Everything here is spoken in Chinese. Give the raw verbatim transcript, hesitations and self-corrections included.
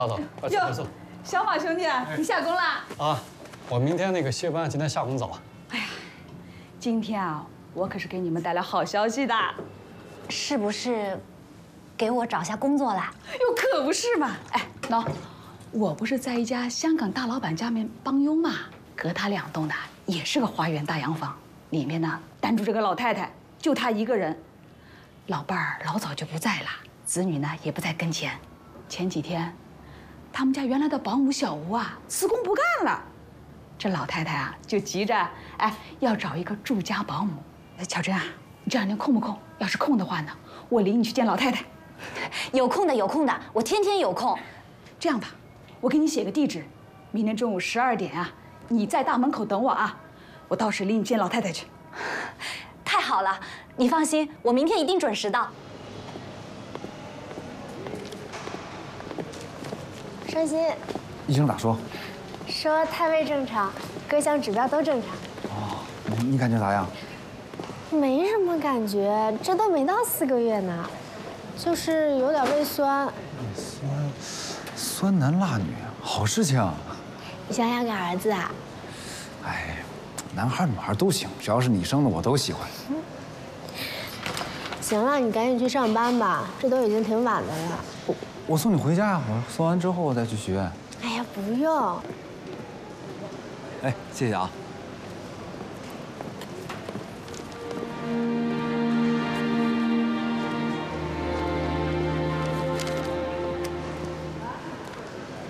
老总，快坐快坐。 小马兄弟，你下工啦？ 啊，我明天那个歇班，今天下工早。 哎呀，今天啊，我可是给你们带来好消息的。 是不是给我找下工作啦？ 哟，可不是嘛！哎，喏，我不是在一家香港大老板家面帮佣嘛，隔他两栋的也是个花园大洋房，里面呢单住着个老太太，就她一个人。老伴儿老早就不在了，子女呢也不在跟前。前几天，他们家原来的保姆小吴啊辞工不干了，这老太太啊就急着哎要找一个住家保姆。巧珍啊，你这两天空不空？要是空的话呢，我领你去见老太太。 有空的，有空的，我天天有空。 这样吧，我给你写个地址，明天中午十二点啊，你在大门口等我啊，我到时领你见老太太去。 太好了，你放心，我明天一定准时到。 伤心， 医生咋说？ 说胎位正常，各项指标都正常。 哦，你你感觉咋样？ 没什么感觉，这都没到四个月呢，就是有点胃酸。 胃酸，酸男辣女，好事情。 你想要个儿子啊？ 哎，男孩女孩都行，只要是你生的，我都喜欢。 嗯、行了，你赶紧去上班吧，这都已经挺晚的了。 我我送你回家呀，我送完之后我再去学院。 哎呀，不用。 哎，谢谢啊。